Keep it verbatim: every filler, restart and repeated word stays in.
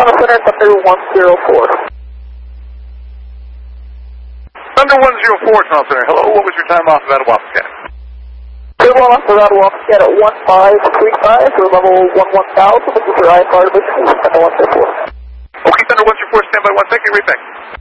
Toronto Center, Thunder one zero four. Thunder one zero four, Toronto Center. Hello, what was your time off of that Wildcat? Good one off of that Wildcat at one five three five for level one one thousand. This is your I F R division, Thunder one zero four. Okay, Thunder one zero four, stand by one second, right back.